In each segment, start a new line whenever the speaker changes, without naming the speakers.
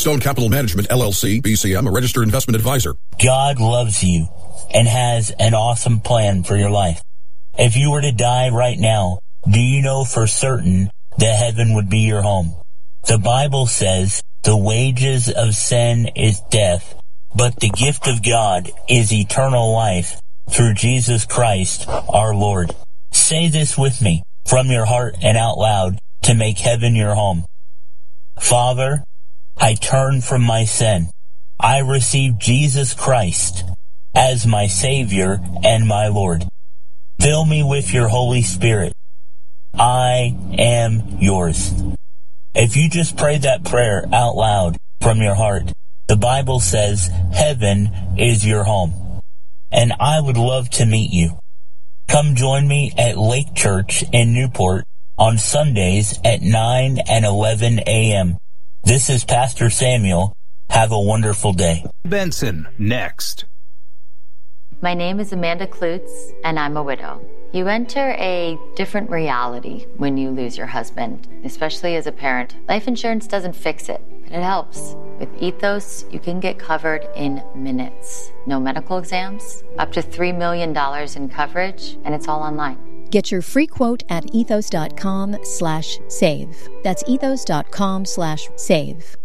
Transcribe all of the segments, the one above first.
Stone Capital Management, LLC, BCM, a registered investment advisor.
God loves you and has an awesome plan for your life. If you were to die right now, do you know for certain that heaven would be your home? The Bible says the wages of sin is death, but the gift of God is eternal life through Jesus Christ our Lord. Say this with me from your heart and out loud to make heaven your home. Father, I turn from my sin. I receive Jesus Christ as my Savior and my Lord. Fill me with your Holy Spirit. I am yours. If you just prayed that prayer out loud from your heart, the Bible says heaven is your home. And I would love to meet you. Come join me at Lake Church in Newport on Sundays at 9 and 11 a.m. This is Pastor Samuel. Have a wonderful day.
Benson, next.
My name is Amanda Klutz, and I'm a widow. You enter a different reality when you lose your husband, especially as a parent. Life insurance doesn't fix it, but it helps. With Ethos, you can get covered in minutes. No medical exams, up to $3 million in coverage, and it's all online.
Get your free quote at ethos.com/save. That's ethos.com/save.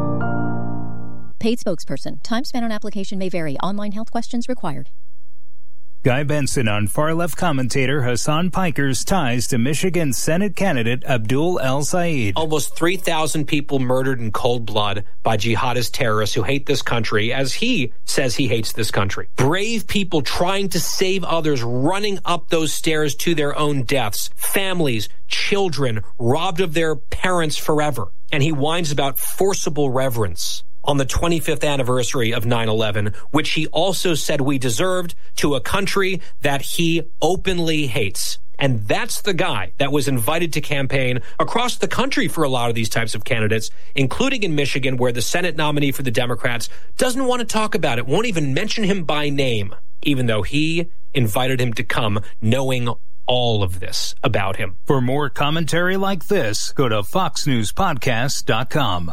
Paid spokesperson. Time spent on application may vary. Online health questions required.
Guy Benson on far-left commentator Hassan Piker's ties to Michigan Senate candidate Abdul El-Sayed.
Almost 3,000 people murdered in cold blood by jihadist terrorists who hate this country, as he says he hates this country. Brave people trying to save others, running up those stairs to their own deaths. Families, children, robbed of their parents forever. And he whines about forcible reverence on the 25th anniversary of 9/11, which he also said we deserved, to a country that he openly hates. And that's the guy that was invited to campaign across the country for a lot of these types of candidates, including in Michigan, where the Senate nominee for the Democrats doesn't want to talk about it, won't even mention him by name, even though he invited him to come knowing all of this about him.
For more commentary like this, go to foxnewspodcast.com.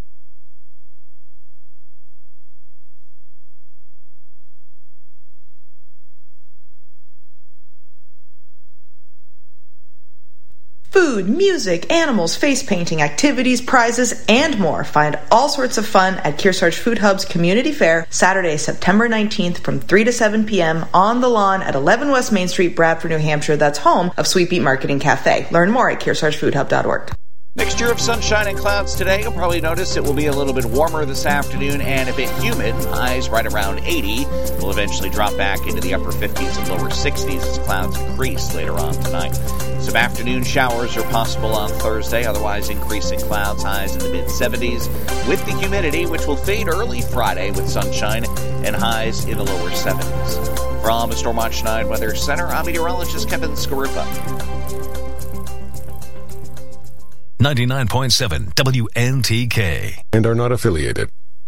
Food, music, animals, face painting, activities, prizes, and more. Find all sorts of fun at Kearsarge Food Hub's Community Fair, Saturday, September 19th from 3 to 7 p.m. on the lawn at 11 West Main Street, Bradford, New Hampshire. That's home of Sweet Beet Market and Cafe. Learn more at KearsargeFoodHub.org.
Mixture of sunshine and clouds today. You'll probably notice it will be a little bit warmer this afternoon and a bit humid. Highs right around 80. We'll eventually drop back into the upper 50s and lower 60s as clouds increase later on tonight. Some afternoon showers are possible on Thursday, otherwise increasing clouds, highs in the mid-70s with the humidity, which will fade early Friday with sunshine and highs in the lower 70s. From the Storm Watch 9 Weather Center, I'm meteorologist Kevin Skarupa.
99.7 WNTK.
And are not affiliated.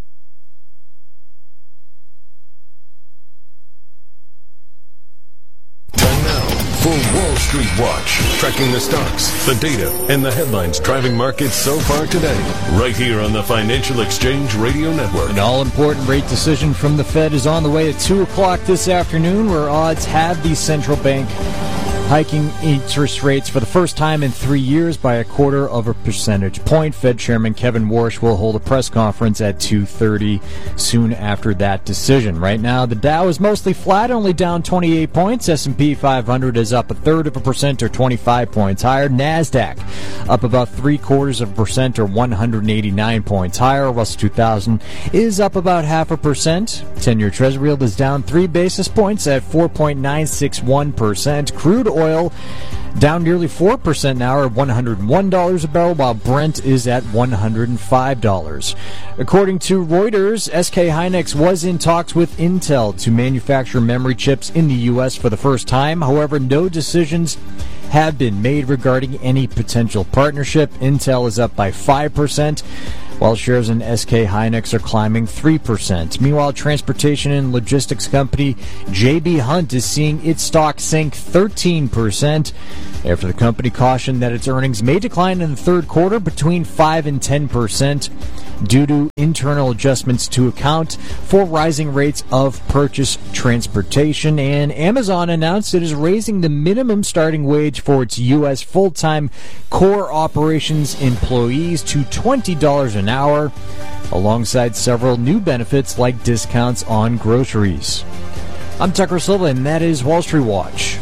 And now, for Wall Street Watch, tracking the stocks, the data, and the headlines driving markets so far today, right here on the Financial Exchange Radio Network.
An all-important rate decision from the Fed is on the way at 2 o'clock this afternoon, where odds have the central bank hiking interest rates for the first time in 3 years by 0.25 percentage point. Fed Chairman Kevin Warsh will hold a press conference at 2:30 soon after that decision. Right now, the Dow is mostly flat, only down 28 points. S&P 500 is up 0.33% or 25 points higher. NASDAQ up about 0.75% or 189 points higher. Russell 2000 is up about 0.5%. 10-year Treasury yield is down 3 basis points at 4.961%. Crude oil down nearly 4% now, at $101 a barrel, while Brent is at $105. According to Reuters, SK Hynix was in talks with Intel to manufacture memory chips in the U.S. for the first time. However, no decisions have been made regarding any potential partnership. Intel is up by 5%, while shares in SK Hynix are climbing 3%. Meanwhile, transportation and logistics company J.B. Hunt is seeing its stock sink 13% after the company cautioned that its earnings may decline in the third quarter between 5 and 10% due to internal adjustments to account for rising rates of purchase transportation. And Amazon announced it is raising the minimum starting wage for its U.S. full-time core operations employees to $20 an hour, alongside several new benefits like discounts on groceries. I'm Tucker Silva, and that is Wall Street Watch.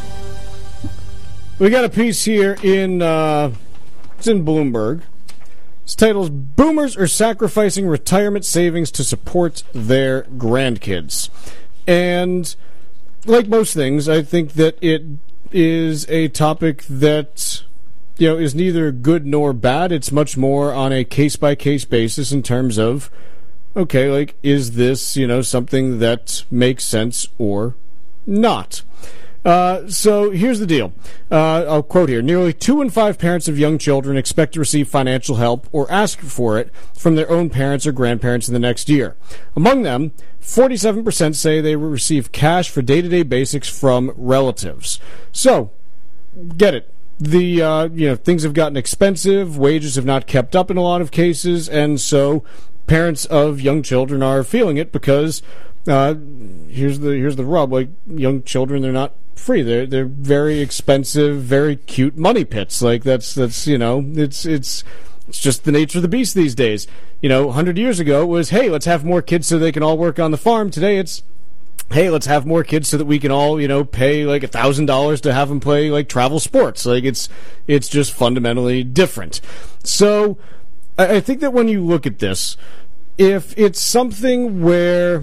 We got a piece here in it's in Bloomberg. Its title is Boomers Are Sacrificing Retirement Savings to Support Their Grandkids. And like most things, I think that it is a topic that is neither good nor bad. It's much more on a case-by-case basis in terms of, okay, like, is this, something that makes sense or not? So here's the deal. I'll quote here. Nearly 2 in 5 parents of young children expect to receive financial help or ask for it from their own parents or grandparents in the next year. Among them, 47% say they will receive cash for day-to-day basics from relatives. So, get it. The things have gotten expensive, wages have not kept up in a lot of cases, and so parents of young children are feeling it because here's the rub. Like, young children, they're not free. They're very expensive, very cute money pits. Like that's it's just the nature of the beast these days. 100 years ago it was, hey, let's have more kids so they can all work on the farm. Today it's, hey, let's have more kids so that we can all, pay like $1,000 to have them play like travel sports. Like it's just fundamentally different. So I think that when you look at this, if it's something where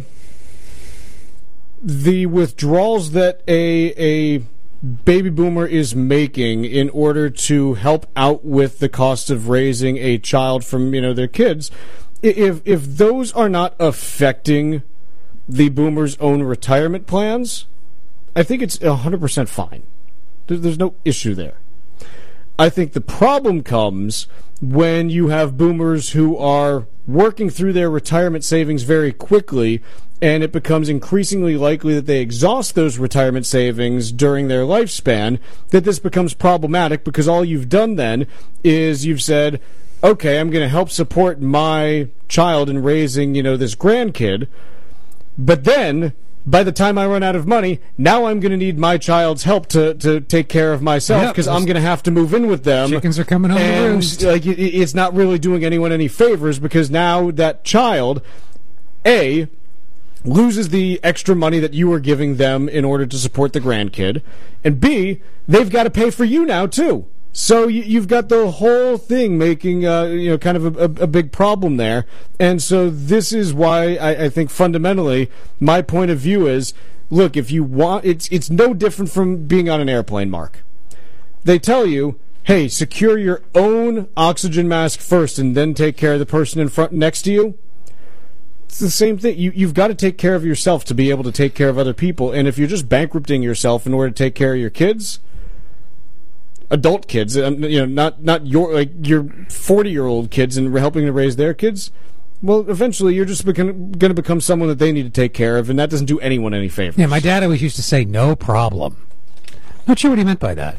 the withdrawals that a baby boomer is making in order to help out with the cost of raising a child from their kids, if those are not affecting the boomers' own retirement plans, I think it's 100% fine. There's no issue there. I think the problem comes when you have boomers who are working through their retirement savings very quickly, and it becomes increasingly likely that they exhaust those retirement savings during their lifespan, that this becomes problematic because all you've done then is you've said, okay, I'm going to help support my child in raising, this grandkid, but then by the time I run out of money, now I'm going to need my child's help to take care of myself because I'm going to have to move in with them.
Chickens are coming home to roost.
Like, it's not really doing anyone any favors because now that child, A, loses the extra money that you were giving them in order to support the grandkid, and B, they've got to pay for you now too. So you've got the whole thing making kind of a big problem there. And so this is why I think fundamentally my point of view is, look, if you want, it's no different from being on an airplane, Mark. They tell you, hey, secure your own oxygen mask first and then take care of the person in front next to you. It's the same thing. You've got to take care of yourself to be able to take care of other people. And if you're just bankrupting yourself in order to take care of your kids, adult kids, not your 40-year-old kids, and helping to raise their kids, well, eventually you're just going to become someone that they need to take care of, and that doesn't do anyone any favors.
Yeah, my dad always used to say, no problem. Not sure what he meant by that.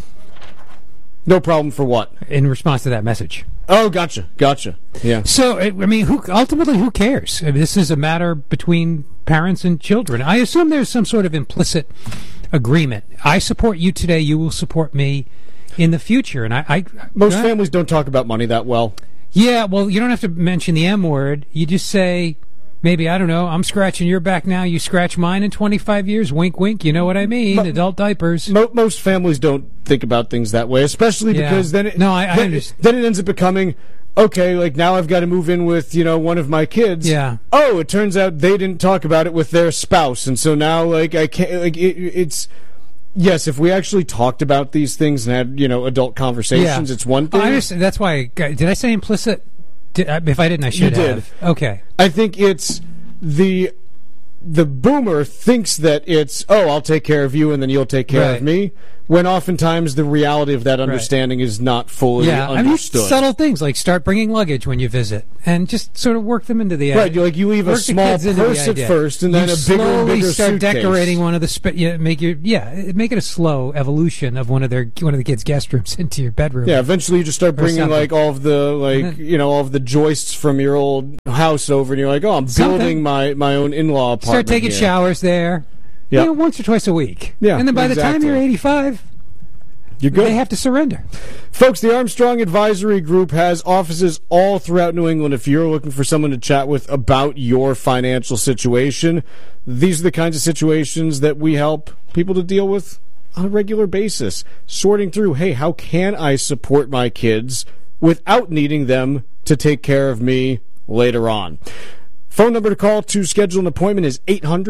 No problem for what?
In response to that message.
Oh, gotcha. Yeah.
So, I mean, who cares? I mean, this is a matter between parents and children. I assume there's some sort of implicit agreement. I support you today, you will support me in the future. And
most families don't talk about money that well.
Yeah, well, you don't have to mention the M word. You just say, maybe, I don't know, I'm scratching your back now, you scratch mine in 25 years, wink, wink, you know what I mean, adult diapers.
Most families don't think about things that way, especially because then it ends up becoming, okay, like now I've got to move in with, one of my kids.
Yeah.
Oh, it turns out they didn't talk about it with their spouse, and so now, like, I can't, like, it's, yes, if we actually talked about these things and had, adult conversations, it's one thing.
I understand. That's why, did I say implicit? If I didn't, I should have.
You did.
Okay.
I think it's the boomer thinks that it's, oh, I'll take care of you and then you'll take care of me. when oftentimes the reality of that understanding is not fully understood.
Subtle things like start bringing luggage when you visit, and just sort of work them into the
right. You leave a small purse at first, and then a bigger and bigger
start
suitcase.
Decorating one of the make it a slow evolution of one of the kids' guest rooms into your bedroom.
Yeah, eventually you just start bringing like all of the all of the joists from your old house over, and you're like, oh, I'm building my own in-law apartment.
Start taking showers there.
Yep.
Once or twice a week.
Yeah,
and then by the time you're 85,
you're good.
They have to surrender.
Folks, the Armstrong Advisory Group has offices all throughout New England. If you're looking for someone to chat with about your financial situation, these are the kinds of situations that we help people to deal with on a regular basis. Sorting through, hey, how can I support my kids without needing them to take care of me later on? Phone number to call to schedule an appointment is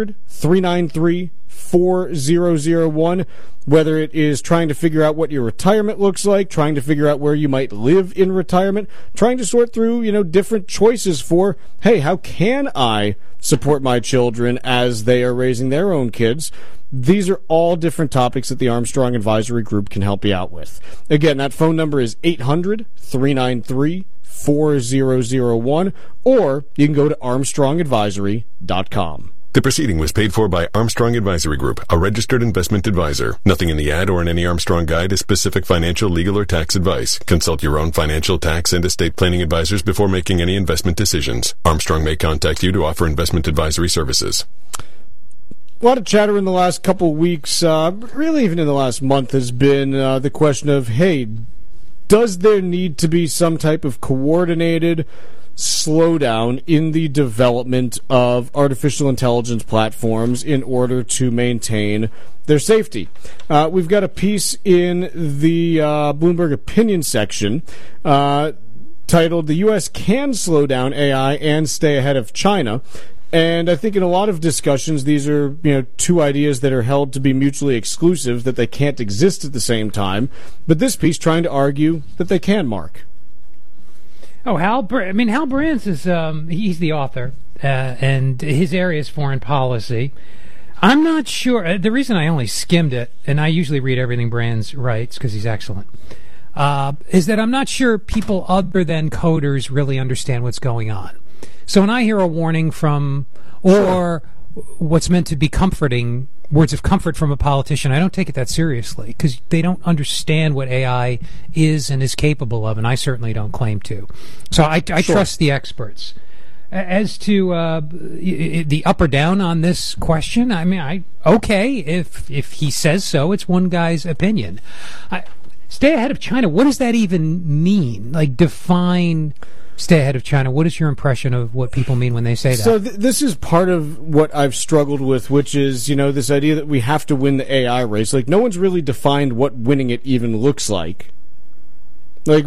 800-393-4001. Whether it is trying to figure out what your retirement looks like, trying to figure out where you might live in retirement, trying to sort through, different choices for, hey, how can I support my children as they are raising their own kids? These are all different topics that the Armstrong Advisory Group can help you out with. Again, that phone number is 800-393-4001, or you can go to armstrongadvisory.com.
The proceeding was paid for by Armstrong Advisory Group, a registered investment advisor. Nothing in the ad or in any Armstrong guide is specific financial, legal, or tax advice. Consult your own financial, tax, and estate planning advisors before making any investment decisions. Armstrong may contact you to offer investment advisory services.
A lot of chatter in the last couple weeks, really even in the last month, has been the question of, hey, does there need to be some type of coordinated slowdown in the development of artificial intelligence platforms in order to maintain their safety? We've got a piece in the Bloomberg opinion section titled, "The U.S. Can Slow Down AI and Stay Ahead of China." And I think in a lot of discussions, these are two ideas that are held to be mutually exclusive, that they can't exist at the same time. But this piece trying to argue that they can, Mark.
Oh, Hal Brands is he's the author, and his area is foreign policy. I'm not sure. The reason I only skimmed it, and I usually read everything Brands writes because he's excellent, is that I'm not sure people other than coders really understand what's going on. So when I hear a warning from, or what's meant to be comforting, words of comfort from a politician, I don't take it that seriously because they don't understand what AI is and is capable of, and I certainly don't claim to. So I trust the experts. As to the up or down on this question, I mean, okay, if he says so, it's one guy's opinion. Stay ahead of China, what does that even mean? Like, define stay ahead of China. What is your impression of what people mean when they say that?
So this is part of what I've struggled with, which is, this idea that we have to win the AI race. Like, no one's really defined what winning it even looks like. Like,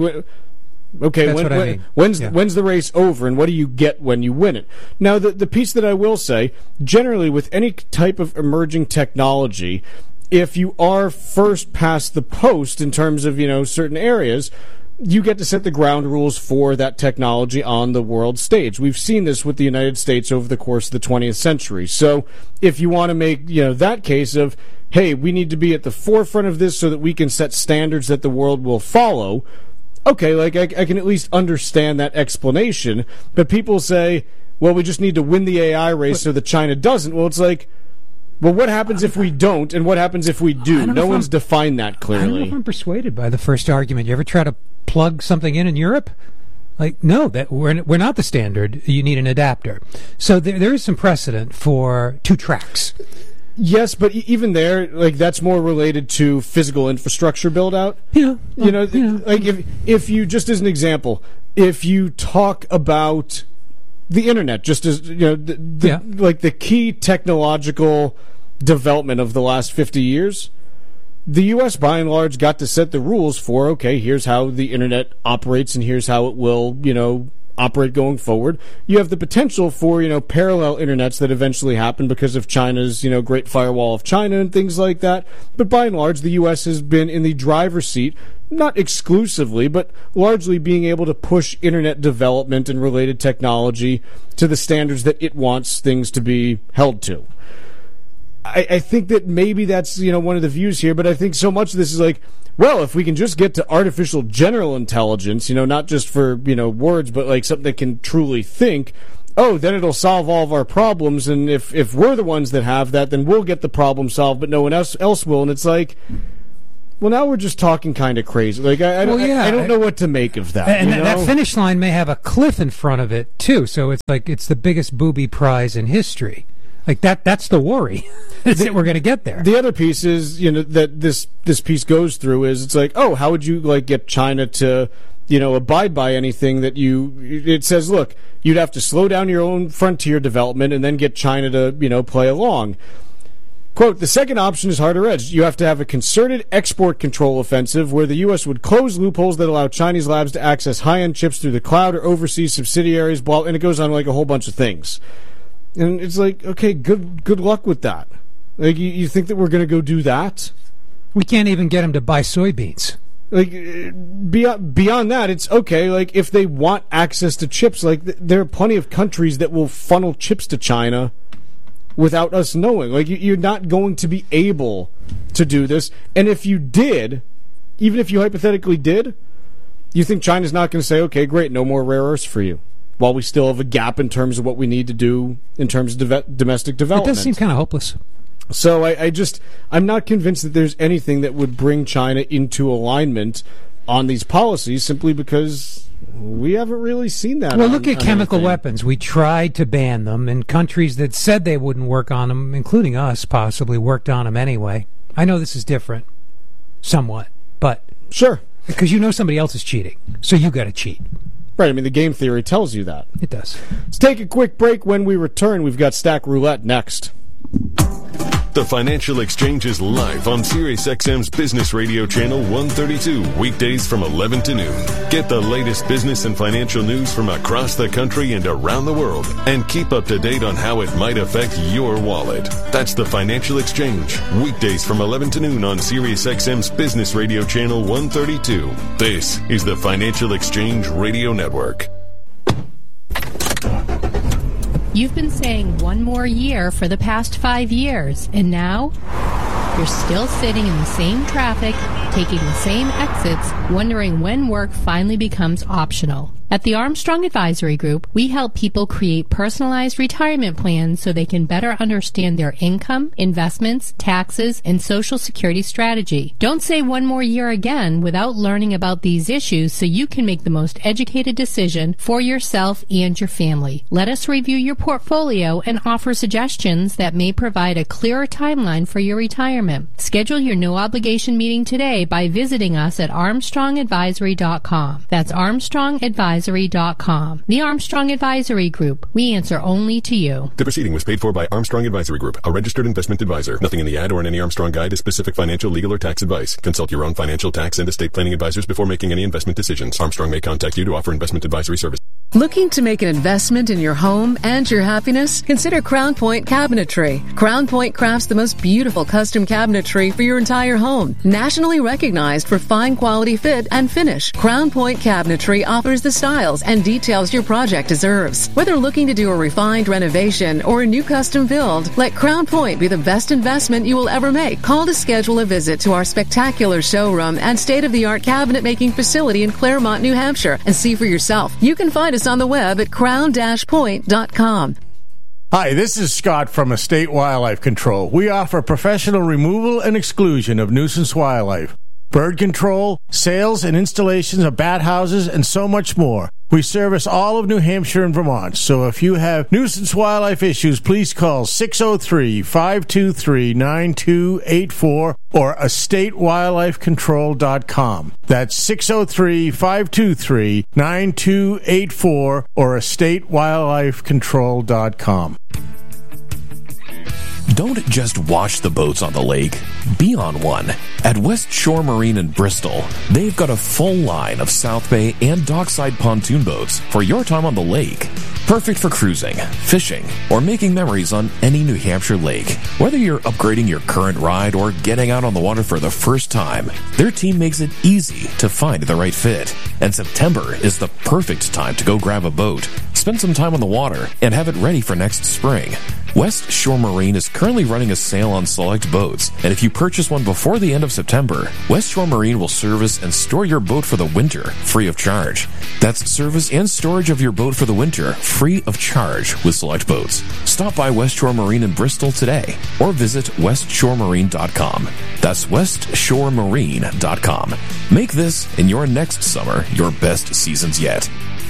okay, when's the race over, and what do you get when you win it? Now, the piece that I will say, generally with any type of emerging technology, if you are first past the post in terms of, certain areas, you get to set the ground rules for that technology on the world stage. We've seen this with the United States over the course of the 20th century. So if you want to make, that case of, hey, we need to be at the forefront of this so that we can set standards that the world will follow, okay, like I can at least understand that explanation. But people say, well, we just need to win the AI race so that China doesn't. Well, it's like, well, what happens if we don't, and what happens if we do? No one's defined that clearly.
I don't know if I'm persuaded by the first argument. You ever try to plug something in Europe? Like, no, that we're not the standard. You need an adapter. So there is some precedent for two tracks.
Yes, but even there, like, that's more related to physical infrastructure build-out. Like if you, just as an example, if you talk about the internet, just as like the key technological development of the last 50 years, the U.S. by and large got to set the rules for, okay, here's how the internet operates and here's how it will, operate going forward. You have the potential for, parallel internets that eventually happen because of China's, Great Firewall of China and things like that. But by and large, the U.S. has been in the driver's seat, not exclusively, but largely being able to push internet development and related technology to the standards that it wants things to be held to. I think that maybe that's, one of the views here, but I think so much of this is like, well, if we can just get to artificial general intelligence, not just for, words, but like something that can truly think, then it'll solve all of our problems, and if we're the ones that have that, then we'll get the problem solved, but no one else will, and it's like, well, now we're just talking kind of crazy. Like, I don't know what to make of that.
And that finish line may have a cliff in front of it, too, so it's like it's the biggest booby prize in history. Like, that's the worry, that we're going to get there.
The other piece is, that this piece goes through is, it's like, how would you, like, get China to, abide by anything that it says, look, you'd have to slow down your own frontier development and then get China to, play along. Quote, the second option is harder edged. You have to have a concerted export control offensive where the U.S. would close loopholes that allow Chinese labs to access high-end chips through the cloud or overseas subsidiaries, and it goes on like a whole bunch of things. And it's like, okay, good luck with that. Like, you think that we're going to go do that?
We can't even get them to buy soybeans.
Like, beyond that, it's okay. Like, if they want access to chips, like, there are plenty of countries that will funnel chips to China without us knowing. Like, you're not going to be able to do this. And if you did, even if you hypothetically did, you think China's not going to say, okay, great, no more rare earths for you, while we still have a gap in terms of what we need to do in terms of domestic development.
It does seem kind of hopeless.
So I'm not convinced that there's anything that would bring China into alignment on these policies, simply because we haven't really seen that.
Well, look at chemical weapons. We tried to ban them, and countries that said they wouldn't work on them, including us possibly, worked on them anyway. I know this is different, somewhat, but...
Sure.
Because somebody else is cheating, so you got to cheat.
Right, I mean, the game theory tells you that.
It does.
Let's take a quick break. When we return, we've got Stack Roulette next.
The Financial Exchange is live on SiriusXM's Business Radio Channel 132, weekdays from 11 to noon. Get the latest business and financial news from across the country and around the world, and keep up to date on how it might affect your wallet. That's the Financial Exchange, weekdays from 11 to noon on SiriusXM's Business Radio Channel 132. This is the Financial Exchange Radio Network.
You've been saying one more year for the past 5 years, and now you're still sitting in the same traffic, taking the same exits, wondering when work finally becomes optional. At the Armstrong Advisory Group, we help people create personalized retirement plans so they can better understand their income, investments, taxes, and Social Security strategy. Don't say one more year again without learning about these issues so you can make the most educated decision for yourself and your family. Let us review your portfolio and offer suggestions that may provide a clearer timeline for your retirement. Schedule your no-obligation meeting today by visiting us at ArmstrongAdvisory.com. That's ArmstrongAdvisory.com. The Armstrong Advisory Group. We answer only to you.
The proceeding was paid for by Armstrong Advisory Group, a registered investment advisor. Nothing in the ad or in any Armstrong guide is specific financial, legal, or tax advice. Consult your own financial, tax, and estate planning advisors before making any investment decisions. Armstrong may contact you to offer investment advisory service.
Looking to make an investment in your home and your happiness? Consider Crown Point Cabinetry. Crown Point crafts the most beautiful custom cabinetry for your entire home. Nationally recognized for fine quality fit and finish, Crown Point Cabinetry offers the styles and details your project deserves. Whether looking to do a refined renovation or a new custom build, let Crown Point be the best investment you will ever make. Call to schedule a visit to our spectacular showroom and state-of-the-art cabinet making facility in Claremont, New Hampshire, and see for yourself. You can find us on the web at crown-point.com.
Hi, this is Scott from Estate Wildlife Control. We offer professional removal and exclusion of nuisance wildlife, bird control, sales and installations of bat houses, and so much more. We service all of New Hampshire and Vermont, so if you have nuisance wildlife issues, please call 603-523-9284 or estatewildlifecontrol.com. That's 603-523-9284 or estatewildlifecontrol.com.
Don't just watch the boats on the lake. Be on one. At West Shore Marine in Bristol, they've got a full line of South Bay and dockside pontoon boats for your time on the lake. Perfect for cruising, fishing, or making memories on any New Hampshire lake. Whether you're upgrading your current ride or getting out on the water for the first time, their team makes it easy to find the right fit. And September is the perfect time to go grab a boat, spend some time on the water, and have it ready for next spring. West Shore Marine is currently running a sale on select boats, and if you purchase one before the end of September, West Shore Marine will service and store your boat for the winter, free of charge. That's service and storage of your boat for the winter, free of charge with select boats. Stop by West Shore Marine in Bristol today, or visit westshoremarine.com. That's westshoremarine.com. Make this and your next summer your best seasons yet.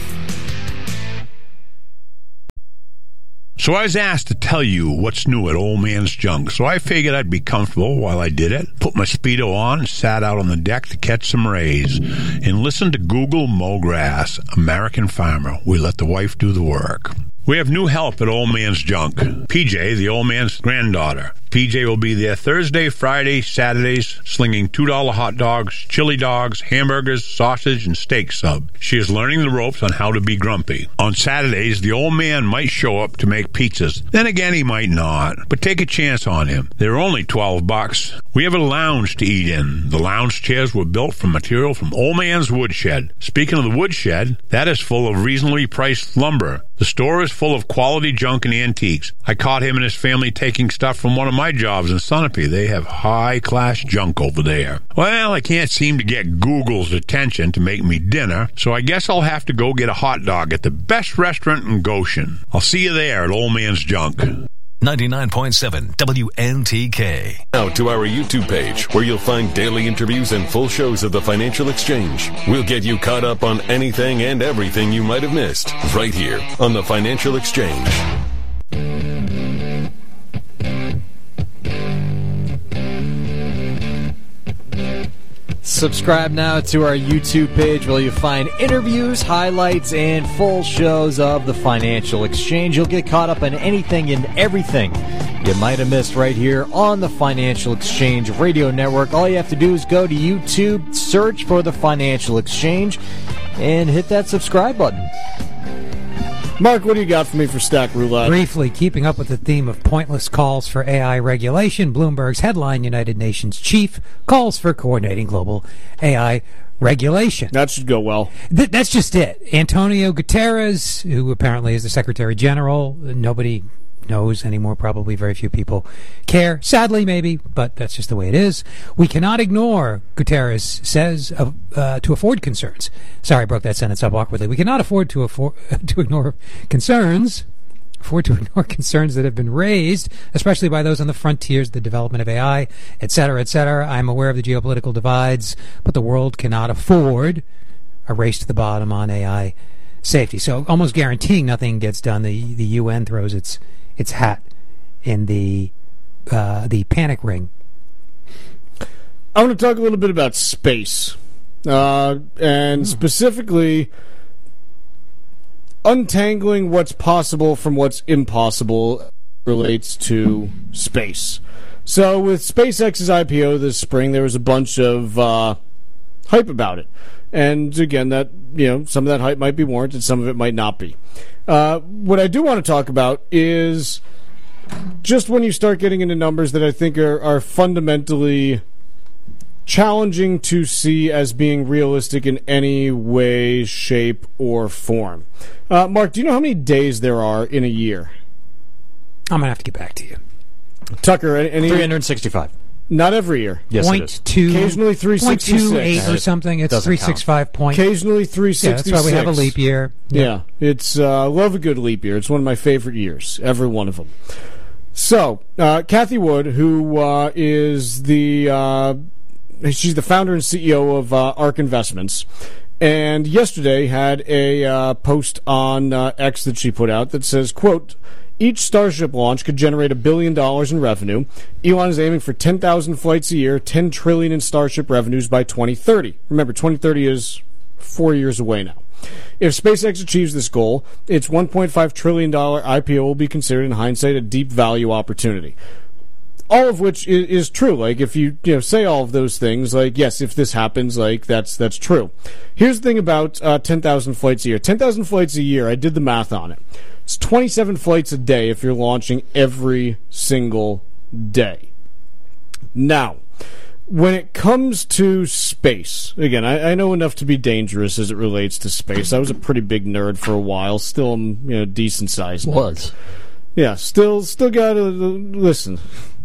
So I was asked to tell you what's new at Old Man's Junk, so I figured I'd be comfortable while I did it, put my Speedo on, and sat out on the deck to catch some rays, and listen to Google Mow Grass, American Farmer. We let the wife do the work. We have new help at Old Man's Junk. PJ, the old man's granddaughter. PJ will be there Thursday, Friday, Saturdays, slinging $2 hot dogs, chili dogs, hamburgers, sausage, and steak sub. She is learning the ropes on how to be grumpy. On Saturdays, the old man might show up to make pizzas. Then again, he might not. But take a chance on him. They're only $12. We have a lounge to eat in. The lounge chairs were built from material from Old Man's Woodshed. Speaking of the woodshed, that is full of reasonably priced lumber. The store is full of quality junk and antiques. I caught him and his family taking stuff from one of my jobs in Sunapee. They have high-class junk over there. Well, I can't seem to get Google's attention to make me dinner, so I guess I'll have to go get a hot dog at the best restaurant in Goshen. I'll see you there at Old Man's Junk.
99.7 WNTK.
Now to our YouTube page, where you'll find daily interviews and full shows of the Financial Exchange. We'll get you caught up on anything and everything you might have missed, right here on the Financial Exchange.
Subscribe now to our YouTube page where you'll find interviews, highlights, and full shows of the Financial Exchange. You'll get caught up on anything and everything you might have missed right here on the Financial Exchange Radio Network. All you have to do is go to YouTube, search for the Financial Exchange, and hit that subscribe button.
Mark, what do you got for me for Stack Roulette?
Briefly, keeping up with the theme of pointless calls for AI regulation, Bloomberg's headline, United Nations chief calls for coordinating global AI regulation.
That should go well.
That's just it. Antonio Guterres, who apparently is the Secretary General, nobody knows anymore, probably very few people care. Sadly, maybe, but that's just the way it is. We cannot ignore, Guterres says, to afford concerns. Sorry, I broke that sentence up awkwardly. We cannot afford to ignore concerns that have been raised, especially by those on the frontiers, the development of AI, et cetera, et cetera. I'm aware of the geopolitical divides, but the world cannot afford a race to the bottom on AI safety. So almost guaranteeing nothing gets done. The UN throws its hat in the panic ring.
I want to talk a little bit about space, and specifically untangling what's possible from what's impossible relates to space. So with SpaceX's IPO this spring, there was a bunch of hype about it. And again, that some of that hype might be warranted, some of it might not be. What I do want to talk about is just when you start getting into numbers that I think are fundamentally challenging to see as being realistic in any way, shape, or form. Mark, do you know how many days there are in a year?
I'm going to have to get back to you.
Tucker, any
365.
Not every year.
Yes, it is.
Occasionally 366.
0.28 or something. It's 365 point.
Occasionally 366.
Yeah, that's why we have a leap year.
Yeah, it's I love a good leap year. It's one of my favorite years, every one of them. So, Kathy Wood, who is she's the founder and CEO of ARK Investments, and yesterday had a post on X that she put out that says, quote, each Starship launch could generate $1 billion in revenue. Elon is aiming for 10,000 flights a year, $10 trillion in Starship revenues by 2030. Remember, 2030 is 4 years away now. If SpaceX achieves this goal, its $1.5 trillion IPO will be considered, in hindsight, a deep value opportunity. All of which is true. Like, if you say all of those things, like, yes, if this happens, like, that's true. Here's the thing about 10,000 flights a year. 10,000 flights a year, I did the math on it. It's 27 flights a day if you're launching every single day. Now, when it comes to space, again, I know enough to be dangerous as it relates to space. I was a pretty big nerd for a while. Still, I'm decent sized.
Was.
Yeah, still gotta listen.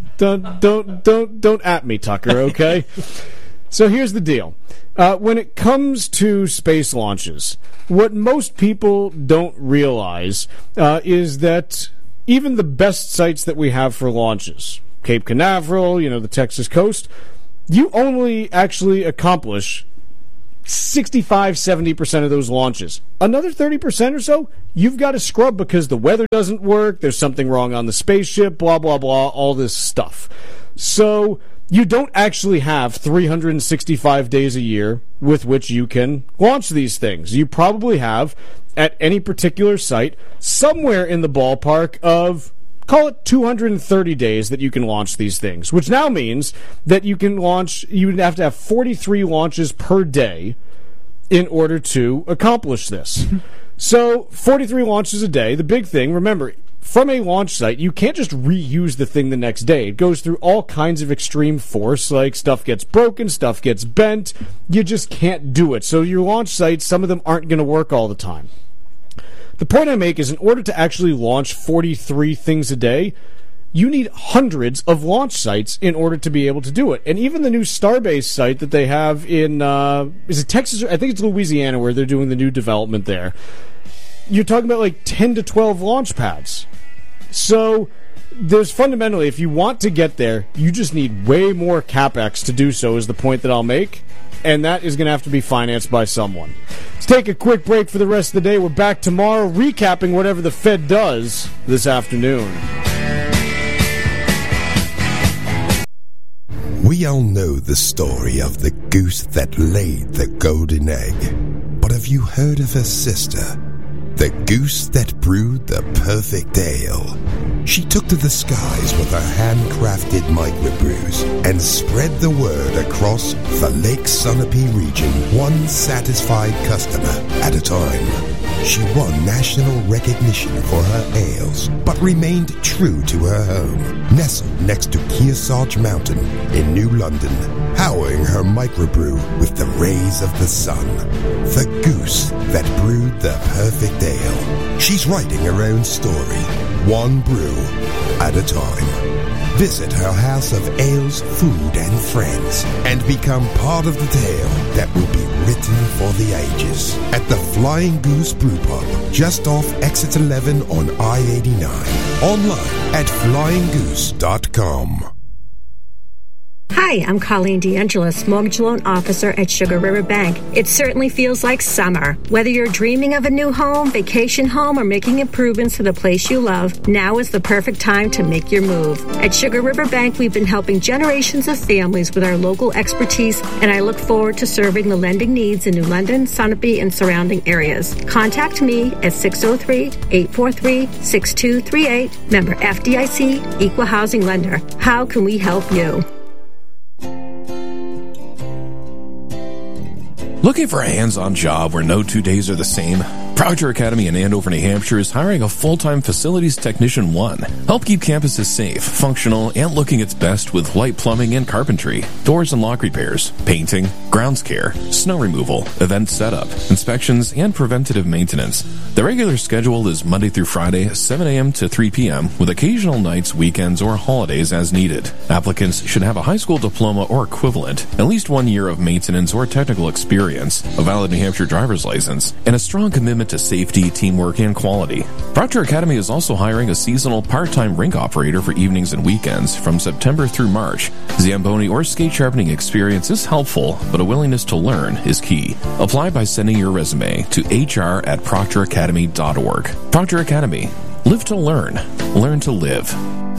Don't at me, Tucker, okay? So here's the deal. When it comes to space launches, what most people don't realize is that even the best sites that we have for launches, Cape Canaveral, the Texas coast, you only actually accomplish 65-70% of those launches. Another 30% or so, you've got to scrub because the weather doesn't work, there's something wrong on the spaceship, blah, blah, blah, all this stuff. So you don't actually have 365 days a year with which you can launch these things. You probably have, at any particular site, somewhere in the ballpark of, call it 230 days that you can launch these things, which now means that you would have to have 43 launches per day in order to accomplish this. So 43 launches a day. The big thing, remember, from a launch site, you can't just reuse the thing the next day. It goes through all kinds of extreme force, like stuff gets broken, stuff gets bent. You just can't do it. So your launch sites, some of them aren't going to work all the time. The point I make is in order to actually launch 43 things a day, you need hundreds of launch sites in order to be able to do it. And even the new Starbase site that they have in, is it Texas? I think it's Louisiana where they're doing the new development there. You're talking about like 10 to 12 launch pads. So there's fundamentally, if you want to get there, you just need way more CapEx to do so, is the point that I'll make. And that is going to have to be financed by someone. Let's take a quick break for the rest of the day. We're back tomorrow recapping whatever the Fed does this afternoon.
We all know the story of the goose that laid the golden egg. But have you heard of her sister? The goose that brewed the perfect ale. She took to the skies with her handcrafted microbrews and spread the word across the Lake Sunapee region, one satisfied customer at a time. She won national recognition for her ales, but remained true to her home, nestled next to Kearsarge Mountain in New London, powering her microbrew with the rays of the sun. The goose that brewed the perfect ale. She's writing her own story, one brew at a time. Visit her house of ales, food, and friends, and become part of the tale that will be written for the ages at the Flying Goose Brew Pub, just off Exit 11 on I-89. Online at flyinggoose.com.
Hi, I'm Colleen DeAngelis, Mortgage Loan Officer at Sugar River Bank. It certainly feels like summer. Whether you're dreaming of a new home, vacation home, or making improvements to the place you love, now is the perfect time to make your move. At Sugar River Bank, we've been helping generations of families with our local expertise, and I look forward to serving the lending needs in New London, Sunapee, and surrounding areas. Contact me at 603-843-6238, member FDIC, Equal Housing Lender. How can we help you?
Looking for a hands-on job where no 2 days are the same? Proctor Academy in Andover, New Hampshire is hiring a full-time Facilities Technician 1. Help keep campuses safe, functional, and looking its best with light plumbing and carpentry, doors and lock repairs, painting, grounds care, snow removal, event setup, inspections, and preventative maintenance. The regular schedule is Monday through Friday, 7 a.m. to 3 p.m., with occasional nights, weekends, or holidays as needed. Applicants should have a high school diploma or equivalent, at least 1 year of maintenance or technical experience, a valid New Hampshire driver's license, and a strong commitment to safety, teamwork, and quality. Proctor Academy is also hiring a seasonal part-time rink operator for evenings and weekends from September through March. Zamboni or skate sharpening experience is helpful, but a willingness to learn is key. Apply by sending your resume to hr@proctoracademy.org. Proctor Academy. Live to learn. Learn to live.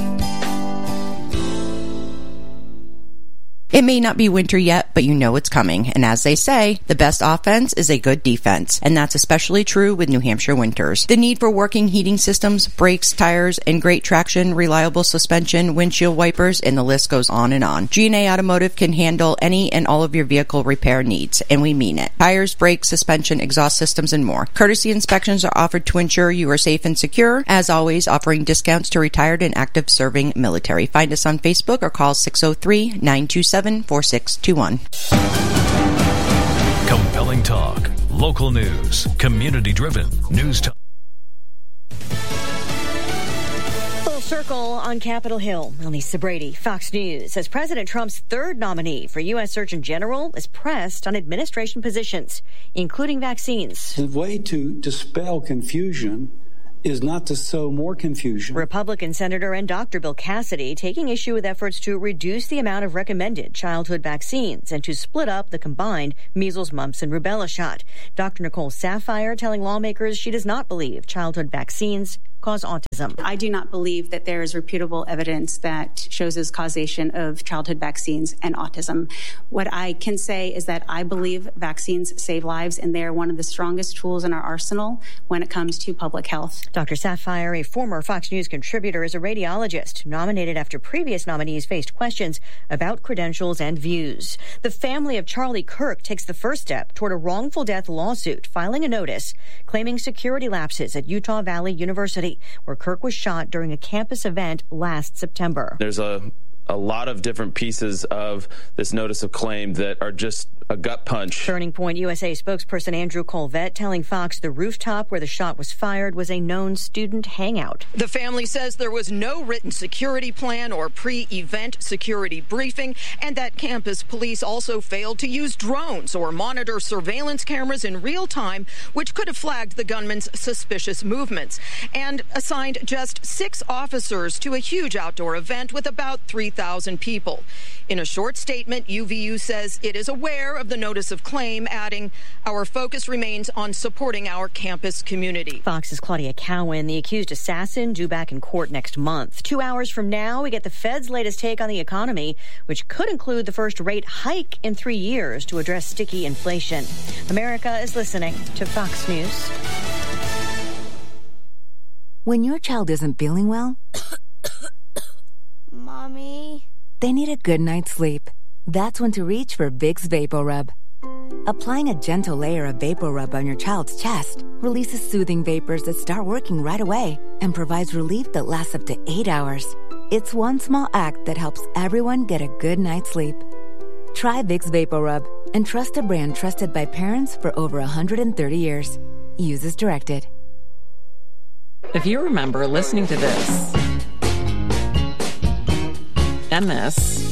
It may not be winter yet, but you know it's coming. And as they say, the best offense is a good defense. And that's especially true with New Hampshire winters. The need for working heating systems, brakes, tires, and great traction, reliable suspension, windshield wipers, and the list goes on and on. G&A Automotive can handle any and all of your vehicle repair needs, and we mean it. Tires, brakes, suspension, exhaust systems, and more. Courtesy inspections are offered to ensure you are safe and secure. As always, offering discounts to retired and active serving military. Find us on Facebook or call 603-927-4621.
Compelling talk, local news, community-driven news talk.
Circle on Capitol Hill. Elisa Brady, Fox News, says President Trump's third nominee for U.S. Surgeon General is pressed on administration positions, including vaccines.
The way to dispel confusion is not to sow more confusion.
Republican Senator and Dr. Bill Cassidy taking issue with efforts to reduce the amount of recommended childhood vaccines and to split up the combined measles, mumps, and rubella shot. Dr. Nicole Saphier telling lawmakers she does not believe childhood vaccines cause autism.
I do not believe that there is reputable evidence that shows this causation of childhood vaccines and autism. What I can say is that I believe vaccines save lives, and they are one of the strongest tools in our arsenal when it comes to public health.
Dr. Saphier, a former Fox News contributor, is a radiologist nominated after previous nominees faced questions about credentials and views. The family of Charlie Kirk takes the first step toward a wrongful death lawsuit, filing a notice claiming security lapses at Utah Valley University, where Kirk was shot during a campus event last September.
There's a lot of different pieces of this notice of claim that are just a gut punch.
Turning Point USA spokesperson Andrew Colvette telling Fox the rooftop where the shot was fired was a known student hangout.
The family says there was no written security plan or pre-event security briefing, and that campus police also failed to use drones or monitor surveillance cameras in real time, which could have flagged the gunman's suspicious movements, and assigned just 6 officers to a huge outdoor event with about 3,000 people. In a short statement, UVU says it is aware of the notice of claim, adding, "Our focus remains on supporting our campus community."
Fox's Claudia Cowan, the accused assassin, due back in court next month. 2 hours from now, we get the Fed's latest take on the economy, which could include the first rate hike in 3 years to address sticky inflation. America is listening to Fox News.
When your child isn't feeling well,
Mommy,
they need a good night's sleep. That's when to reach for Vicks VapoRub. Applying a gentle layer of VapoRub on your child's chest releases soothing vapors that start working right away and provides relief that lasts up to 8 hours. It's one small act that helps everyone get a good night's sleep. Try Vicks VapoRub and trust a brand trusted by parents for over 130 years. Use as directed.
If you remember listening to this, and this,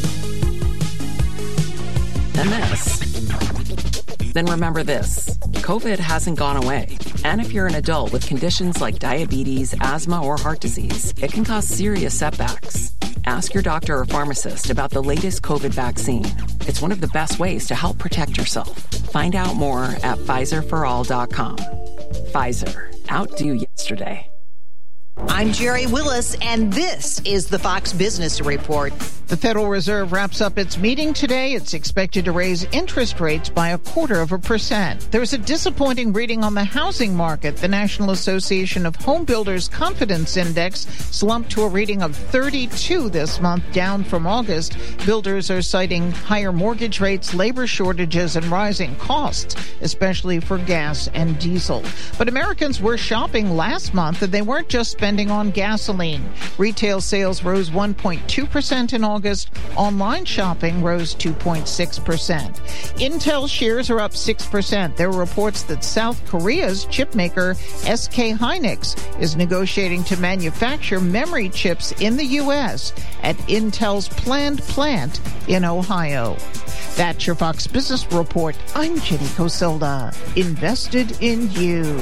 then remember this. COVID hasn't gone away. And if you're an adult with conditions like diabetes, asthma, or heart disease, it can cause serious setbacks. Ask your doctor or pharmacist about the latest COVID vaccine. It's one of the best ways to help protect yourself. Find out more at PfizerForAll.com. Pfizer. Outdo yesterday.
I'm Jerry Willis, and this is the Fox Business Report. The Federal Reserve wraps up its meeting today. It's expected to raise interest rates by 0.25%. There's a disappointing reading on the housing market. The National Association of Home Builders Confidence Index slumped to a reading of 32 this month, down from August. Builders are citing higher mortgage rates, labor shortages, and rising costs, especially for gas and diesel. But Americans were shopping last month, and they weren't just spending on gasoline. Retail sales rose 1.2% in August. Online shopping rose 2.6%. Intel shares are up 6%. There are reports that South Korea's chip maker SK Hynix is negotiating to manufacture memory chips in the U.S. at Intel's planned plant in Ohio. That's your Fox Business Report. I'm Jenny Cosilda. Invested in you.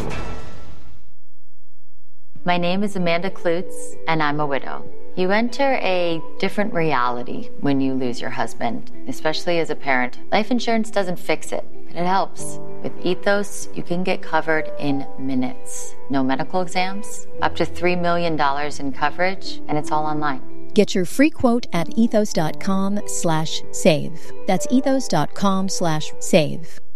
My name is Amanda Klutz, and I'm a widow. You enter a different reality when you lose your husband, especially as a parent. Life insurance doesn't fix it, but it helps. With Ethos, you can get covered in minutes. No medical exams, up to $3 million in coverage, and it's all online.
Get your free quote at ethos.com/save. That's ethos.com/save.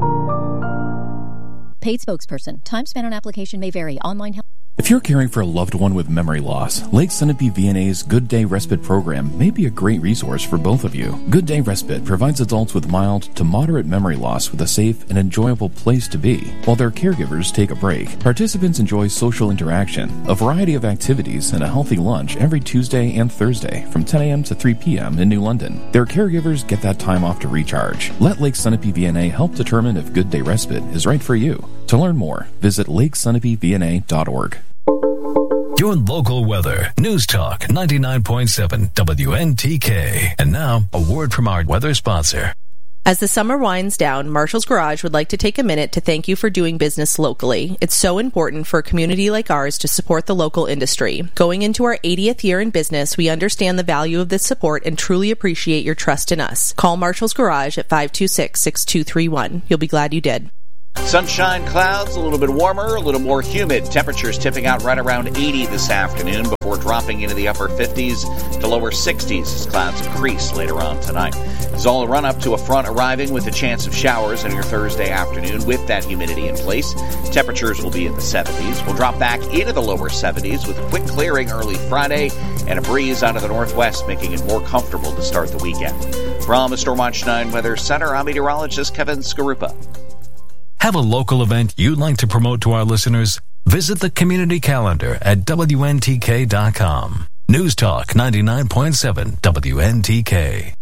Paid spokesperson. Time spent on application may vary. Online help.
If you're caring for a loved one with memory loss, Lake Sunapee VNA's Good Day Respite program may be a great resource for both of you. Good Day Respite provides adults with mild to moderate memory loss with a safe and enjoyable place to be, while their caregivers take a break. Participants enjoy social interaction, a variety of activities, and a healthy lunch every Tuesday and Thursday from 10 a.m. to 3 p.m. in New London. Their caregivers get that time off to recharge. Let Lake Sunapee VNA help determine if Good Day Respite is right for you. To learn more, visit lakesunapeevna.org.
Your local weather. News Talk 99.7 WNTK. And now, a word from our weather sponsor.
As the summer winds down, Marshall's Garage would like to take a minute to thank you for doing business locally. It's so important for a community like ours to support the local industry. Going into our 80th year in business, we understand the value of this support and truly appreciate your trust in us. Call Marshall's Garage at 526-6231. You'll be glad you did.
Sunshine, clouds, a little bit warmer, a little more humid. Temperatures tipping out right around 80 this afternoon before dropping into the upper 50s to lower 60s as clouds increase later on tonight. It's all a run up to a front arriving with a chance of showers on your Thursday afternoon with that humidity in place. Temperatures will be in the 70s. We'll drop back into the lower 70s with a quick clearing early Friday and a breeze out of the northwest, making it more comfortable to start the weekend. From the Stormwatch 9 Weather Center, I'm meteorologist Kevin Skarupa.
Have a local event you'd like to promote to our listeners? Visit the community calendar at WNTK.com. News Talk 99.7 WNTK.